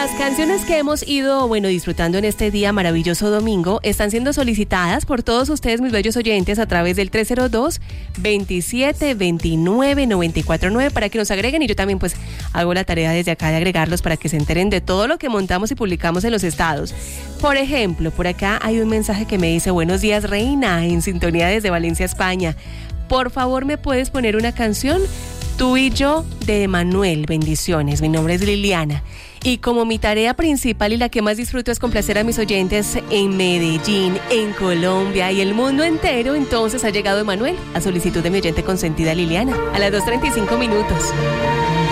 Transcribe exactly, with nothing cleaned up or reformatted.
Las canciones que hemos ido, bueno, disfrutando en este día maravilloso domingo están siendo solicitadas por todos ustedes, mis bellos oyentes, a través del tres cero dos, veintisiete veintinueve, noventa y cuatro nueve para que nos agreguen, y yo también pues hago la tarea desde acá de agregarlos para que se enteren de todo lo que montamos y publicamos en los estados. Por ejemplo, por acá hay un mensaje que me dice: buenos días, reina, en sintonía desde Valencia, España. Por favor, ¿me puedes poner una canción? Tú y yo, de Emanuel. Bendiciones, mi nombre es Liliana. Y como mi tarea principal y la que más disfruto es complacer a mis oyentes en Medellín, en Colombia y el mundo entero, entonces ha llegado Emanuel a solicitud de mi oyente consentida Liliana a las dos treinta y cinco minutos.